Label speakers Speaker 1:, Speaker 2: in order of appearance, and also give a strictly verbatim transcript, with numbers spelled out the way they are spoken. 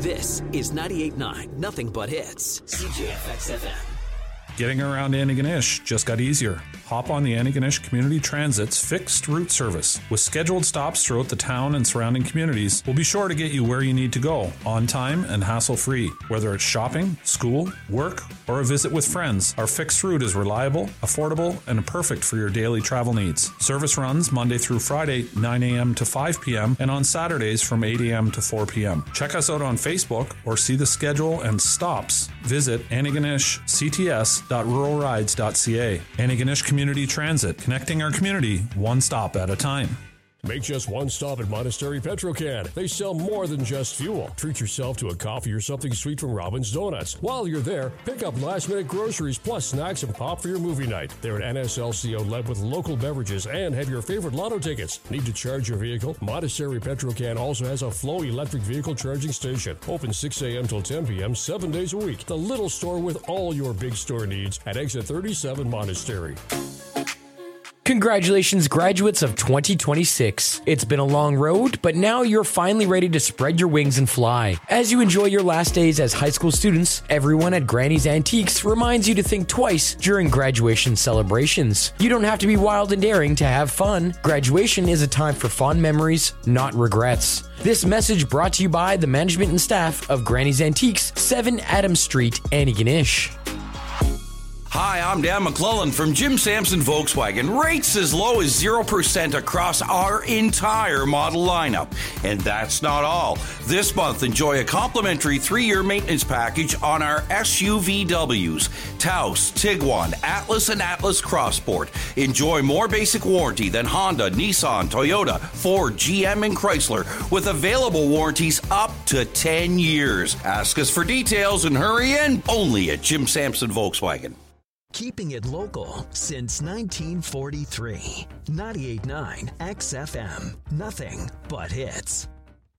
Speaker 1: This is ninety-eight point nine, Nothing But Hits. C J F X F M.
Speaker 2: Getting around Antigonish just got easier. Hop on the Antigonish Community Transit's fixed route service. With scheduled stops throughout the town and surrounding communities, we'll be sure to get you where you need to go, on time and hassle-free. Whether it's shopping, school, work, or a visit with friends, our fixed route is reliable, affordable, and perfect for your daily travel needs. Service runs Monday through Friday, nine a.m. to five p.m., and on Saturdays from eight a.m. to four p.m. Check us out on Facebook or see the schedule and stops. Visit Antigonish C T S dot rural rides dot c a. Antigonish Community Transit, connecting our community one stop at a time.
Speaker 3: Make just one stop at Monastery Petrocan. They sell more than just fuel. Treat yourself to a coffee or something sweet from Robin's Donuts. While you're there, pick up last-minute groceries plus snacks and pop for your movie night. They're an N S L C O-led with local beverages and have your favorite lotto tickets. Need to charge your vehicle? Monastery Petrocan also has a Flow electric vehicle charging station. Open six a.m. till ten p.m. seven days a week. The little store with all your big store needs at exit thirty-seven Monastery.
Speaker 4: Congratulations, graduates of twenty twenty-six. It's been a long road, but now you're finally ready to spread your wings and fly. As you enjoy your last days as high school students, everyone at Granny's Antiques reminds you to think twice during graduation celebrations. You don't have to be wild and daring to have fun. Graduation is a time for fond memories, not regrets. This message brought to you by the management and staff of Granny's Antiques, seven Adams Street, Antigonish.
Speaker 5: Hi, I'm Dan McClellan from Jim Sampson Volkswagen. Rates as low as zero percent across our entire model lineup. And that's not all. This month, enjoy a complimentary three-year maintenance package on our S U V Ws. Taos, Tiguan, Atlas, and Atlas Crossport. Enjoy more basic warranty than Honda, Nissan, Toyota, Ford, G M, and Chrysler, with available warranties up to ten years. Ask us for details and hurry in, only at Jim Sampson Volkswagen.
Speaker 1: Keeping it local since nineteen forty-three. ninety-eight point nine X F M. Nothing but hits.